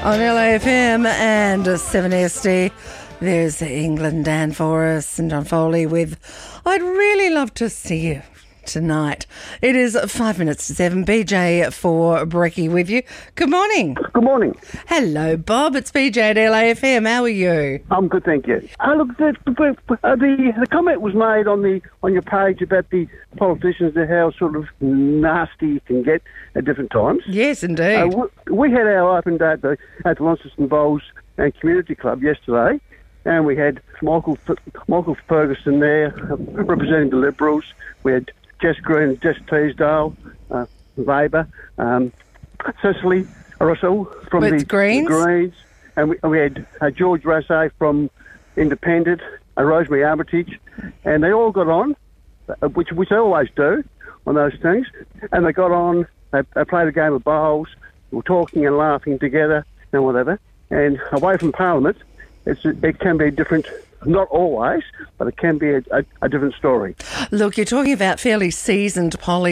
On LAFM and 7SD. There's England, Dan Forrest and John Foley with I'd Really Love to See You Tonight. It is 5 minutes to 7. BJ for Brekkie with you. Good morning. Good morning. Hello, Bob. It's BJ at LAFM. How are you? I'm good, thank you. Look, the comment was made on your page about the politicians and how sort of nasty you can get at different times. Yes, indeed. We had our open day at the Launceston Bowls and Community Club yesterday, and we had Michael Ferguson there representing the Liberals. We had Jess Green, Jess Teasdale, Weber, Cecily Russell from the Greens, and we had George Rassay from Independent, Rosemary Armitage, and they all got on, which they always do on those things, and they got on, they played a game of bowls, we were talking and laughing together and whatever, and away from Parliament, it can be different. Not always, but it can be a different story. Look, you're talking about fairly seasoned